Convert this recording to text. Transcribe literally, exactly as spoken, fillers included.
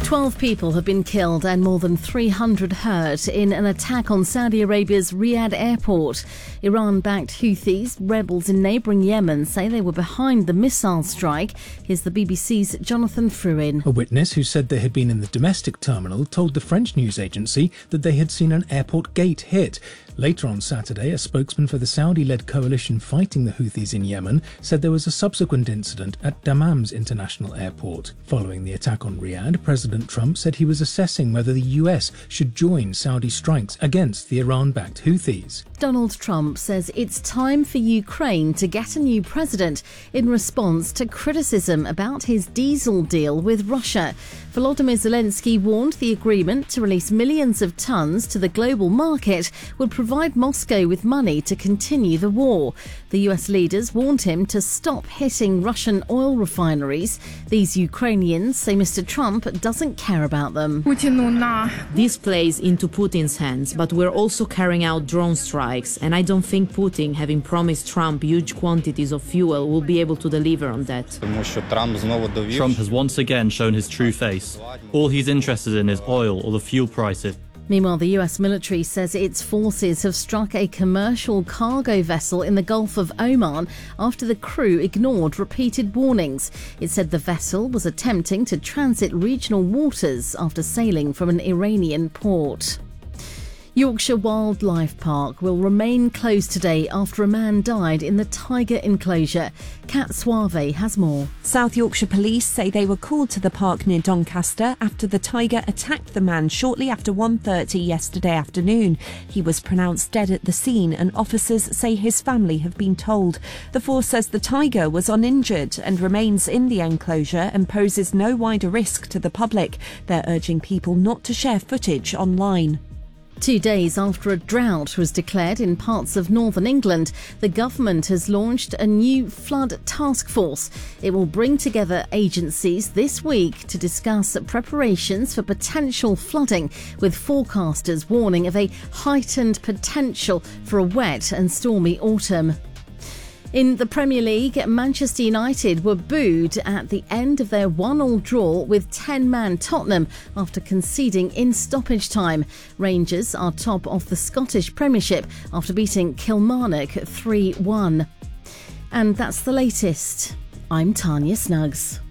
Twelve people have been killed and more than three hundred hurt in an attack on Saudi Arabia's Riyadh airport. Iran-backed Houthis, rebels in neighbouring Yemen, say they were behind the missile strike. Here's the B B C's Jonathan Fruin. A witness who said they had been in the domestic terminal told the French news agency that they had seen an airport gate hit. Later on Saturday, a spokesman for the Saudi-led coalition fighting the Houthis in Yemen said there was a subsequent incident at Dammam's international airport. Following the attack on Riyadh, President Trump said he was assessing whether the U S should join Saudi strikes against the Iran-backed Houthis. Donald Trump says it's time for Ukraine to get a new president in response to criticism about his diesel deal with Russia. Volodymyr Zelensky warned the agreement to release millions of tons to the global market would provide Moscow with money to continue the war. The U S leaders warned him to stop hitting Russian oil refineries. These Ukrainians say Mister Trump doesn't care about them. This plays into Putin's hands, but we're also carrying out drone strikes, and I don't think Putin, having promised Trump huge quantities of fuel, will be able to deliver on that. Trump has once again shown his true face. All he's interested in is oil or the fuel prices. Meanwhile, the U S military says its forces have struck a commercial cargo vessel in the Gulf of Oman after the crew ignored repeated warnings. It said the vessel was attempting to transit regional waters after sailing from an Iranian port. Yorkshire Wildlife Park will remain closed today after a man died in the tiger enclosure. Kat Suave has more. South Yorkshire Police say they were called to the park near Doncaster after the tiger attacked the man shortly after one thirty yesterday afternoon. He was pronounced dead at the scene, and officers say his family have been told. The force says the tiger was uninjured and remains in the enclosure and poses no wider risk to the public. They're urging people not to share footage online. Two days after a drought was declared in parts of northern England, the government has launched a new flood task force. It will bring together agencies this week to discuss preparations for potential flooding, with forecasters warning of a heightened potential for a wet and stormy autumn. In the Premier League, Manchester United were booed at the end of their one-all draw with ten-man Tottenham after conceding in stoppage time. Rangers are top of the Scottish Premiership after beating Kilmarnock three one. And that's the latest. I'm Tanya Snuggs.